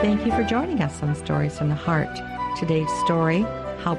Thank you for joining us on Stories from the Heart. Today's story, how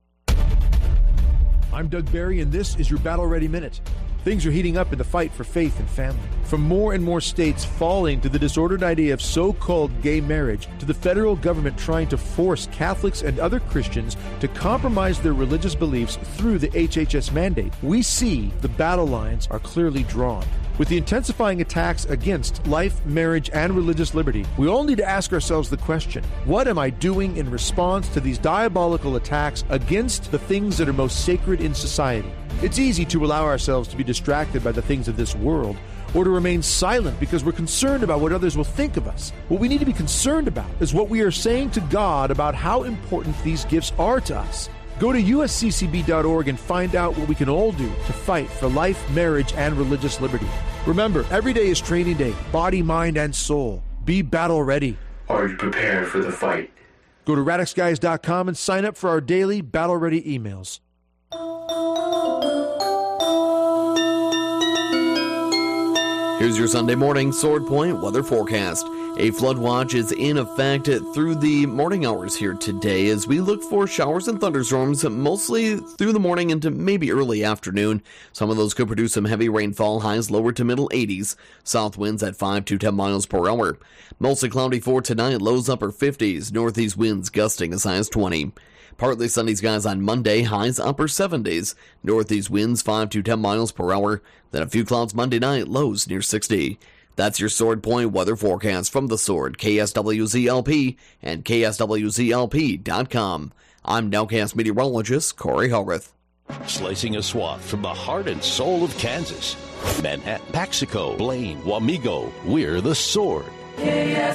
I'm Doug Barry, and this is your Battle Ready Minute. Things are heating up in the fight for faith and family. From more and more states falling to the disordered idea of so-called gay marriage, to the federal government trying to force Catholics and other Christians to compromise their religious beliefs through the HHS mandate, we see the battle lines are clearly drawn. With the intensifying attacks against life, marriage, and religious liberty, we all need to ask ourselves the question, what am I doing in response to these diabolical attacks against the things that are most sacred in society? It's easy to allow ourselves to be distracted by the things of this world, or to remain silent because we're concerned about what others will think of us. What we need to be concerned about is what we are saying to God about how important these gifts are to us. Go to usccb.org and find out what we can all do to fight for life, marriage, and religious liberty. Remember, every day is training day, body, mind, and soul. Be battle ready. Are you prepared for the fight? Go to radixguys.com and sign up for our daily battle ready emails. Here's your Sunday morning Sword Point weather forecast. A flood watch is in effect through the morning hours here today as we look for showers and thunderstorms mostly through the morning into maybe early afternoon. Some of those could produce some heavy rainfall, highs lower to middle 80s. South winds at 5 to 10 miles per hour. Mostly cloudy for tonight, lows upper 50s. Northeast winds gusting as high as 20. Partly sunny skies on Monday, highs upper 70s. Northeast winds 5 to 10 miles per hour. Then a few clouds Monday night, lows near 60. That's your Sword Point weather forecast from The Sword, KSWZLP, and KSWZLP.com. I'm Nowcast meteorologist Corey Hogarth. Slicing a swath from the heart and soul of Kansas. Manhattan, Paxico, Blaine, Wamego, we're The Sword.